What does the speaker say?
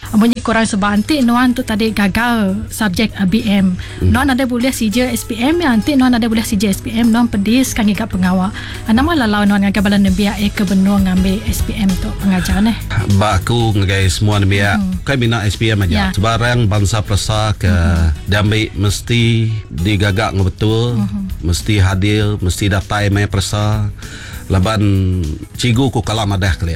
Amunnya korang sebab nanti Nuan tu tadi gagal subjek BM. Nuan ada boleh CJ SPM ya, nanti Nuan ada boleh CJ SPM Nuan pedis kan ngigap pengawal. Nama lalau Nuan ngagap balan biak ke benua ngambil SPM tu pengajar ni. Baku ngagai semua biak kai bina SPM aja. Sebarang bangsa persa ke damai mesti digagak betul, mesti hadir, mesti datai mai persa. Laban cigu ku kalam adah kali.